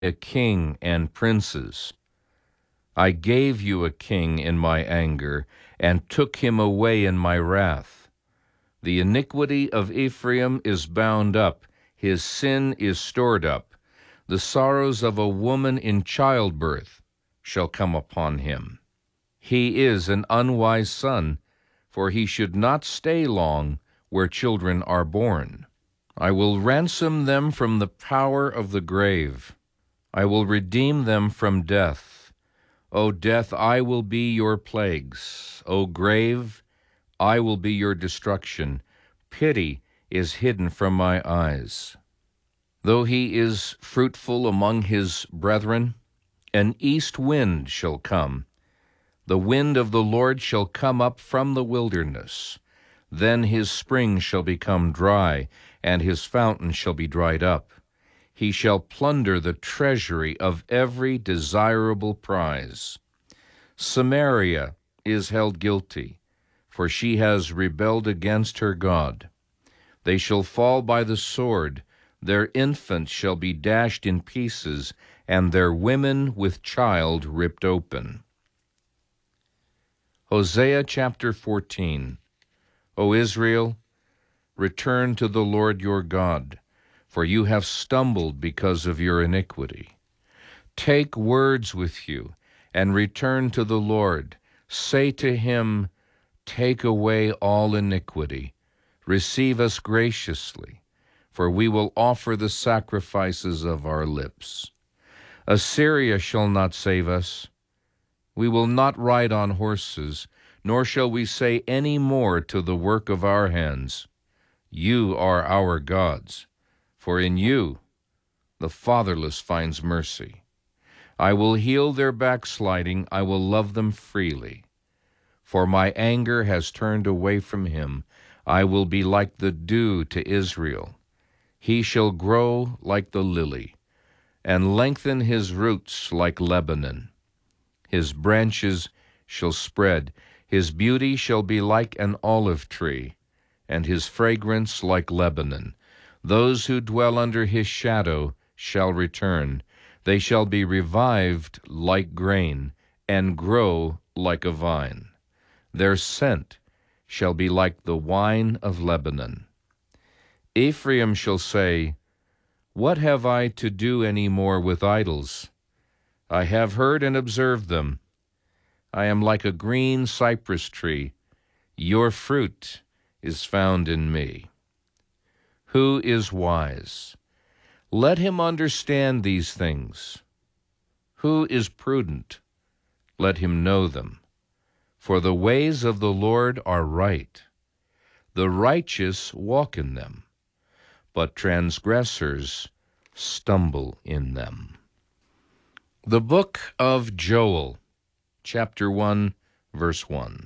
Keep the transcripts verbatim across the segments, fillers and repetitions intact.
a king and princes. I gave you a king in my anger, and took him away in my wrath. The iniquity of Ephraim is bound up, his sin is stored up. The sorrows of a woman in childbirth shall come upon him. He is an unwise son, for he should not stay long where children are born. I will ransom them from the power of the grave. I will redeem them from death. O death, I will be your plagues. O grave, I will be your destruction. Pity is hidden from my eyes. Though he is fruitful among his brethren, an east wind shall come. The wind of the Lord shall come up from the wilderness. Then his spring shall become dry, and his fountain shall be dried up. He shall plunder the treasury of every desirable prize. Samaria is held guilty, for she has rebelled against her God. They shall fall by the sword, their infants shall be dashed in pieces, and their women with child ripped open. Hosea chapter fourteen. O Israel, return to the Lord your God, for you have stumbled because of your iniquity. Take words with you, and return to the Lord. Say to him, take away all iniquity. Receive us graciously, for we will offer the sacrifices of our lips. Assyria shall not save us. We will not ride on horses, nor shall we say any more to the work of our hands, you are our gods, for in you the fatherless finds mercy. I will heal their backsliding, I will love them freely. For my anger has turned away from him. I will be like the dew to Israel. He shall grow like the lily, and lengthen his roots like Lebanon. His branches shall spread, his beauty shall be like an olive tree, and his fragrance like Lebanon. Those who dwell under his shadow shall return. They shall be revived like grain, and grow like a vine. Their scent shall be like the wine of Lebanon. Ephraim shall say, what have I to do any more with idols? I have heard and observed them. I am like a green cypress tree. Your fruit is found in me. Who is wise? Let him understand these things. Who is prudent? Let him know them. For the ways of the Lord are right. The righteous walk in them, but transgressors stumble in them. The book of Joel, chapter one, verse one.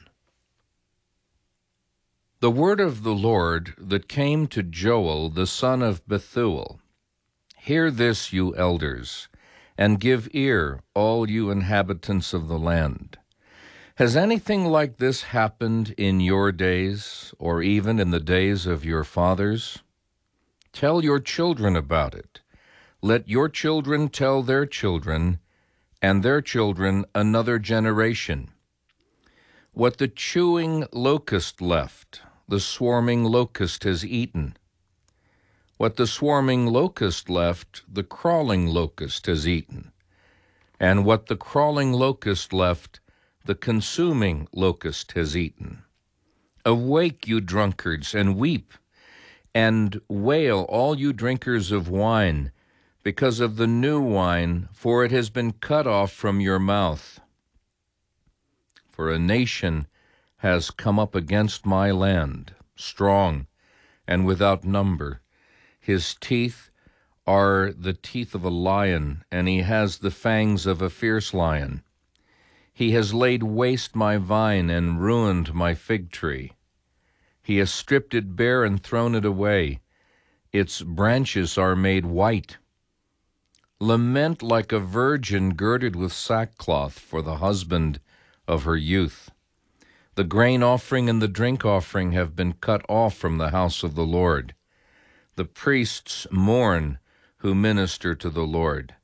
The word of the Lord that came to Joel the son of Bethuel. Hear this, you elders, and give ear, all you inhabitants of the land. Has anything like this happened in your days, or even in the days of your fathers? Tell your children about it. Let your children tell their children, and their children another generation. What the chewing locust left, the swarming locust has eaten. What the swarming locust left, the crawling locust has eaten. And what the crawling locust left, the consuming locust has eaten. Awake, you drunkards, and weep, and wail, all you drinkers of wine, because of the new wine, for it has been cut off from your mouth. For a nation has come up against my land, strong and without number. His teeth are the teeth of a lion, and he has the fangs of a fierce lion. He has laid waste my vine and ruined my fig tree. He has stripped it bare and thrown it away. Its branches are made white. Lament like a virgin girded with sackcloth for the husband of her youth. The grain offering and the drink offering have been cut off from the house of the Lord. The priests mourn who minister to the Lord.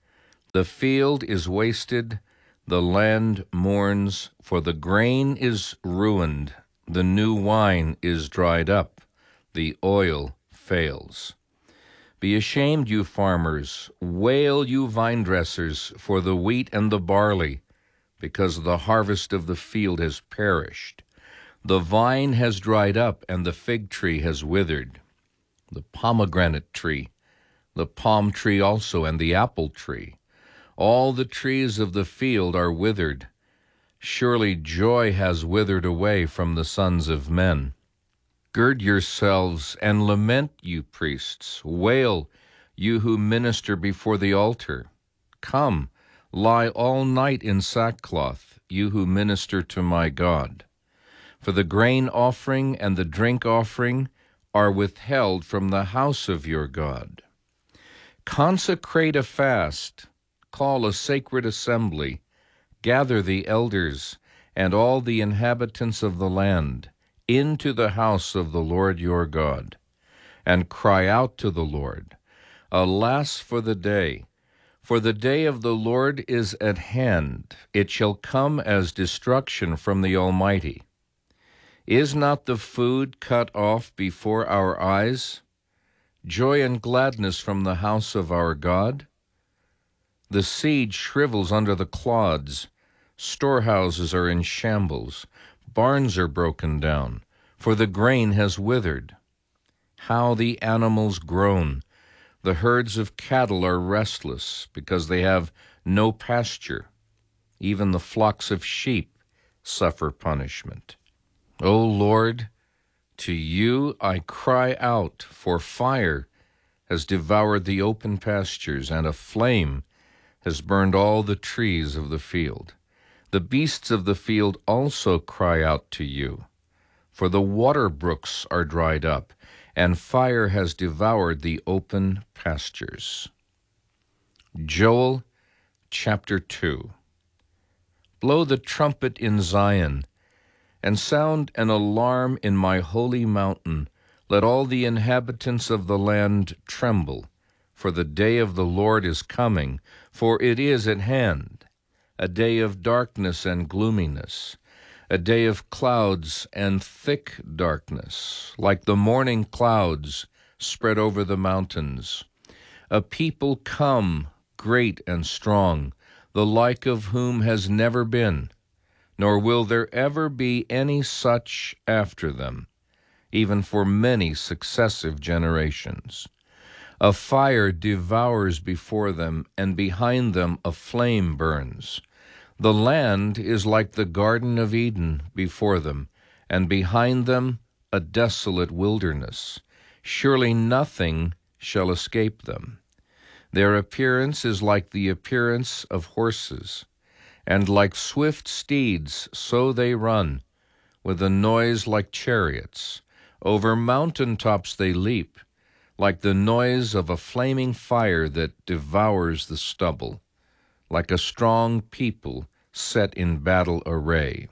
The field is wasted, the land mourns, for the grain is ruined, the new wine is dried up, the oil fails. Be ashamed, you farmers, wail, you vine dressers, for the wheat and the barley, because the harvest of the field has perished. The vine has dried up, and the fig tree has withered. The pomegranate tree, the palm tree also, and the apple tree. All the trees of the field are withered. Surely joy has withered away from the sons of men. Gird yourselves and lament, you priests. Wail, you who minister before the altar. Come, lie all night in sackcloth, you who minister to my God. For the grain offering and the drink offering are withheld from the house of your God. Consecrate a fast, call a sacred assembly, gather the elders and all the inhabitants of the land into the house of the Lord your God, and cry out to the Lord, Alas for the day! For the day of the Lord is at hand. It shall come as destruction from the Almighty. Is not the food cut off before our eyes? Joy and gladness from the house of our God? The seed shrivels under the clods. Storehouses are in shambles. Barns are broken down, for the grain has withered. How the animals groan! The herds of cattle are restless, because they have no pasture. Even the flocks of sheep suffer punishment. O Lord, to you I cry out, for fire has devoured the open pastures, and a flame has burned all the trees of the field. The beasts of the field also cry out to you, for the water brooks are dried up, and fire has devoured the open pastures. Joel chapter two. Blow the trumpet in Zion, and sound an alarm in my holy mountain. Let all the inhabitants of the land tremble, for the day of the Lord is coming, for it is at hand. A day of darkness and gloominess, a day of clouds and thick darkness, like the morning clouds spread over the mountains. A people come, great and strong, the like of whom has never been, nor will there ever be any such after them, even for many successive generations. A fire devours before them, and behind them a flame burns. The land is like the Garden of Eden before them, and behind them a desolate wilderness. Surely nothing shall escape them. Their appearance is like the appearance of horses, and like swift steeds so they run, with a noise like chariots. Over mountain tops they leap, like the noise of a flaming fire that devours the stubble, like a strong people set in battle array.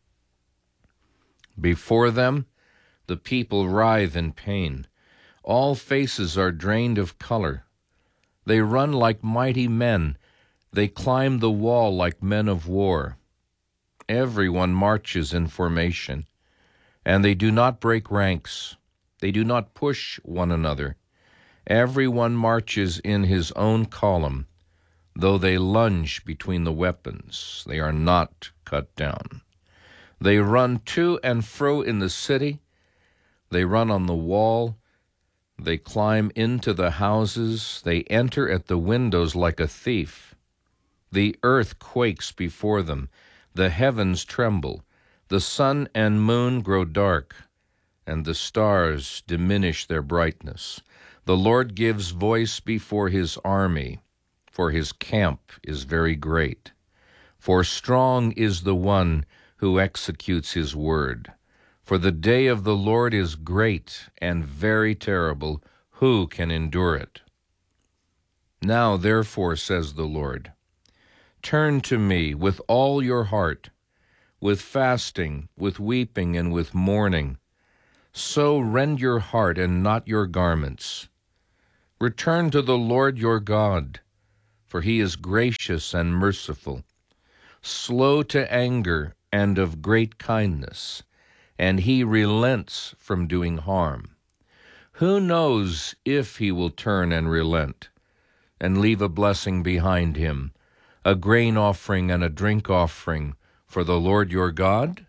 Before them, the people writhe in pain. All faces are drained of color. They run like mighty men. They climb the wall like men of war. Everyone marches in formation, and they do not break ranks. They do not push one another. Everyone marches in his own column. Though they lunge between the weapons, they are not cut down. They run to and fro in the city. They run on the wall. They climb into the houses. They enter at the windows like a thief. The earth quakes before them. The heavens tremble. The sun and moon grow dark, and the stars diminish their brightness. The Lord gives voice before his army, for his camp is very great. For strong is the one who executes his word. For the day of the Lord is great and very terrible. Who can endure it? Now, therefore, says the Lord, turn to me with all your heart, with fasting, with weeping, and with mourning. So rend your heart and not your garments. Return to the Lord your God, for he is gracious and merciful, slow to anger and of great kindness, and he relents from doing harm. Who knows if he will turn and relent, and leave a blessing behind him, a grain offering and a drink offering for the Lord your God?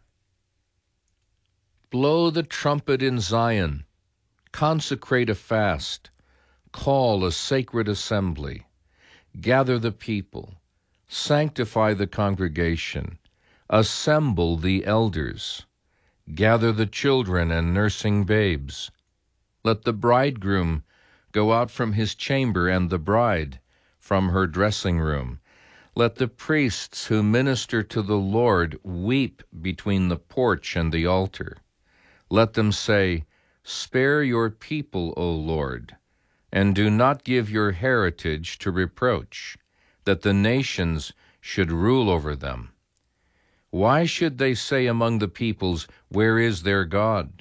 Blow the trumpet in Zion, consecrate a fast, call a sacred assembly, gather the people, sanctify the congregation, assemble the elders, gather the children and nursing babes. Let the bridegroom go out from his chamber and the bride from her dressing room. Let the priests who minister to the Lord weep between the porch and the altar. Let them say, "Spare your people, O Lord, and do not give your heritage to reproach, that the nations should rule over them. Why should they say among the peoples, 'Where is their God?'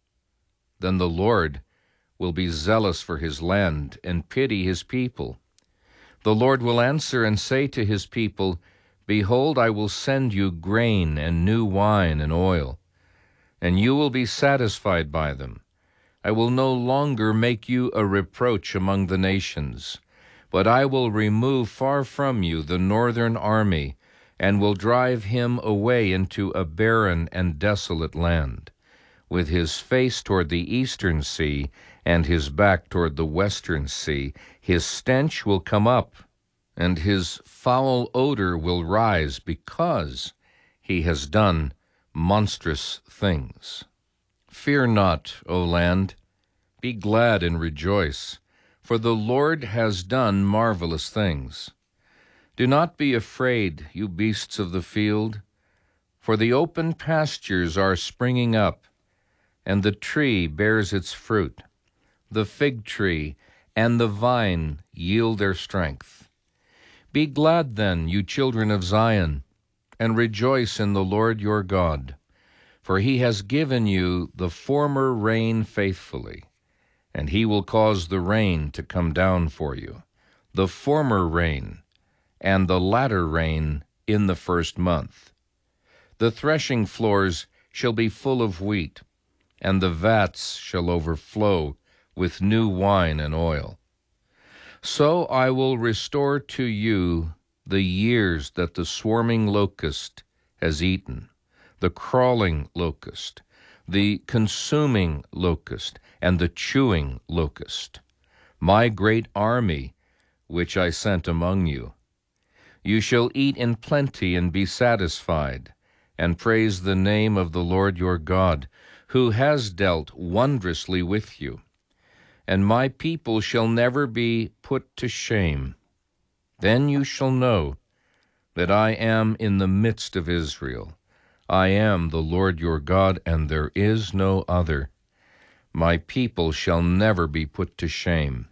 Then the Lord will be zealous for his land and pity his people. The Lord will answer and say to his people, 'Behold, I will send you grain and new wine and oil, and you will be satisfied by them. I will no longer make you a reproach among the nations, but I will remove far from you the northern army, and will drive him away into a barren and desolate land, with his face toward the eastern sea and his back toward the western sea. His stench will come up, and his foul odor will rise, because he has done monstrous things. Fear not, O land, be glad and rejoice, for the Lord has done marvelous things. Do not be afraid, you beasts of the field, for the open pastures are springing up, and the tree bears its fruit. The fig tree and the vine yield their strength. Be glad then, you children of Zion, and rejoice in the Lord your God, for he has given you the former rain faithfully, and he will cause the rain to come down for you, the former rain and the latter rain in the first month. The threshing floors shall be full of wheat, and the vats shall overflow with new wine and oil. So I will restore to you the years that the swarming locust has eaten, the crawling locust, the consuming locust, and the chewing locust, my great army which I sent among you. You shall eat in plenty and be satisfied, and praise the name of the Lord your God, who has dealt wondrously with you. And my people shall never be put to shame. Then you shall know that I am in the midst of Israel. I am the Lord your God, and there is no other. My people shall never be put to shame.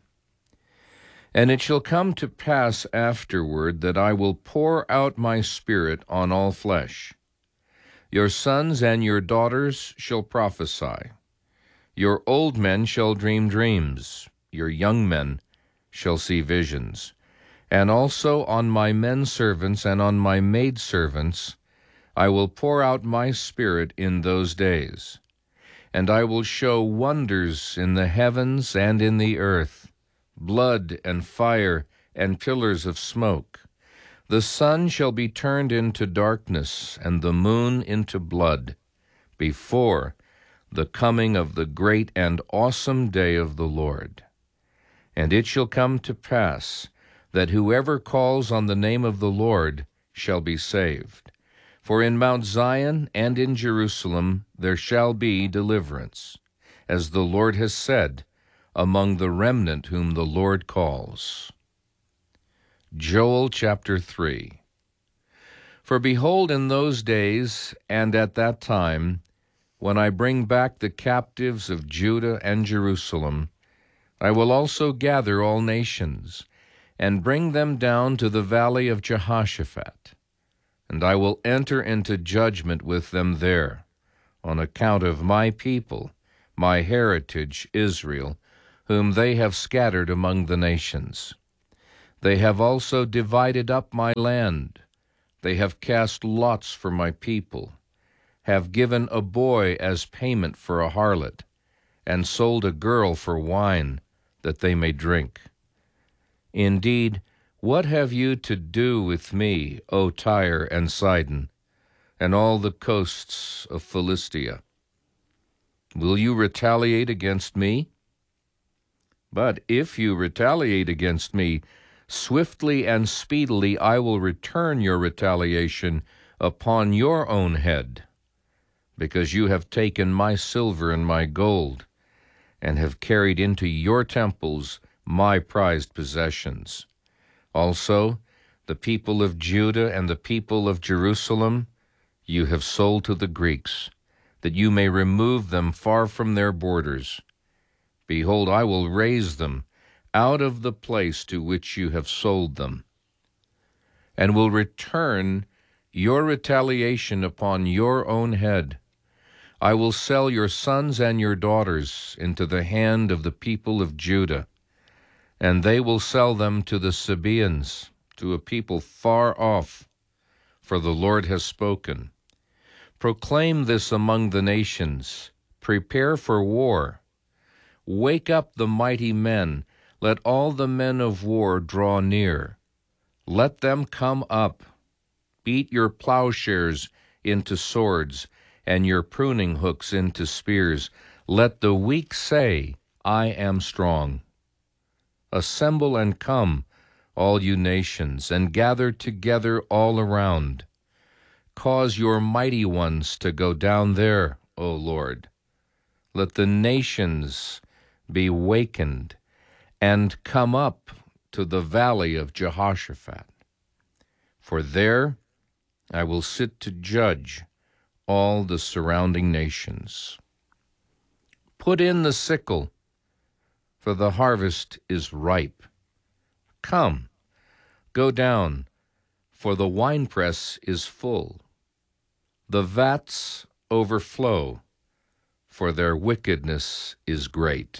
And it shall come to pass afterward that I will pour out my Spirit on all flesh. Your sons and your daughters shall prophesy. Your old men shall dream dreams. Your young men shall see visions. And also on my men servants and on my maid servants I will pour out my Spirit in those days. And I will show wonders in the heavens and in the earth, blood and fire and pillars of smoke. The sun shall be turned into darkness and the moon into blood before the coming of the great and awesome day of the Lord. And it shall come to pass that whoever calls on the name of the Lord shall be saved. For in Mount Zion and in Jerusalem there shall be deliverance, as the Lord has said, among the remnant whom the Lord calls. Joel chapter three. For behold, in those days and at that time, when I bring back the captives of Judah and Jerusalem, I will also gather all nations, and bring them down to the valley of Jehoshaphat, and I will enter into judgment with them there, on account of my people, my heritage Israel, whom they have scattered among the nations. They have also divided up my land. They have cast lots for my people, have given a boy as payment for a harlot, and sold a girl for wine, that they may drink. Indeed, what have you to do with me, O Tyre and Sidon, and all the coasts of Philistia? Will you retaliate against me? But if you retaliate against me, swiftly and speedily I will return your retaliation upon your own head, because you have taken my silver and my gold, and have carried into your temples my prized possessions. Also, the people of Judah and the people of Jerusalem you have sold to the Greeks, that you may remove them far from their borders. Behold, I will raise them out of the place to which you have sold them, and will return your retaliation upon your own head. I will sell your sons and your daughters into the hand of the people of Judah, and they will sell them to the Sabaeans, to a people far off, for the Lord has spoken. Proclaim this among the nations. Prepare for war. Wake up the mighty men. Let all the men of war draw near. Let them come up. Beat your plowshares into swords, and your pruning hooks into spears. Let the weak say, I am strong. Assemble and come, all you nations, and gather together all around. Cause your mighty ones to go down there, O Lord. Let the nations be wakened, and come up to the valley of Jehoshaphat. For there I will sit to judge all the surrounding nations. Put in the sickle, for the harvest is ripe. Come, go down, for the winepress is full. The vats overflow, for their wickedness is great.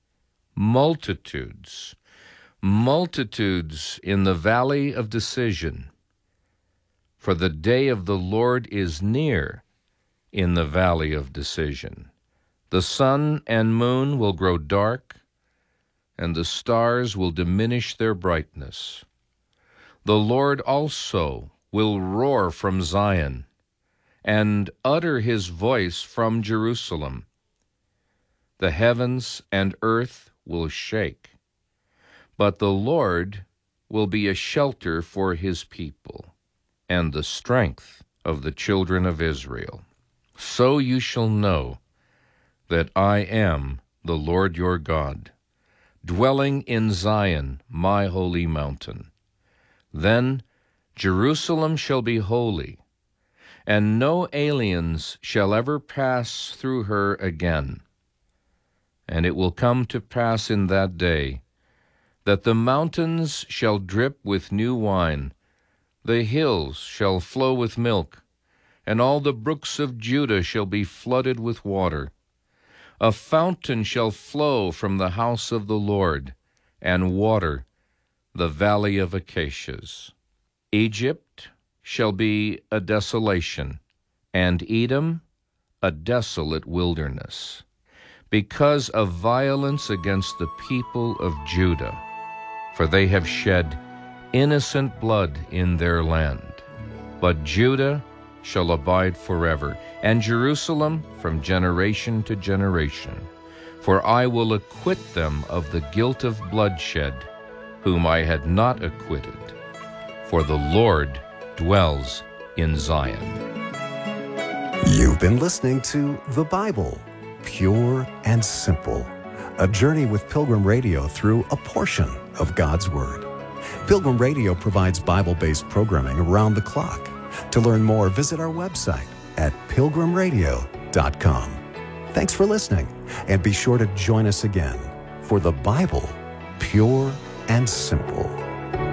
Multitudes, multitudes in the valley of decision, for the day of the Lord is near in the valley of decision. The sun and moon will grow dark, and the stars will diminish their brightness. The Lord also will roar from Zion, and utter his voice from Jerusalem. The heavens and earth will shake, but the Lord will be a shelter for his people, and the strength of the children of Israel. So you shall know that I am the Lord your God, dwelling in Zion, my holy mountain. Then Jerusalem shall be holy, and no aliens shall ever pass through her again. And it will come to pass in that day that the mountains shall drip with new wine, the hills shall flow with milk, and all the brooks of Judah shall be flooded with water. A fountain shall flow from the house of the Lord, and water the valley of acacias. Egypt shall be a desolation, and Edom a desolate wilderness, because of violence against the people of Judah, for they have shed innocent blood in their land. But Judah shall abide forever, and Jerusalem from generation to generation. For I will acquit them of the guilt of bloodshed, whom I had not acquitted. For the Lord dwells in Zion. You've been listening to The Bible, Pure and Simple, a journey with Pilgrim Radio through a portion of God's Word. Pilgrim Radio provides Bible-based programming around the clock. To learn more, visit our website at pilgrim radio dot com. Thanks for listening, and be sure to join us again for The Bible, Pure and Simple.